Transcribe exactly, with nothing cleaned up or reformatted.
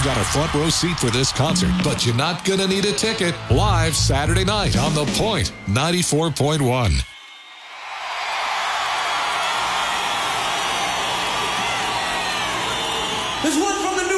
You've got a front row seat for this concert, but you're not going to need a ticket. Live Saturday night on The Point, ninety-four point one. There's one from the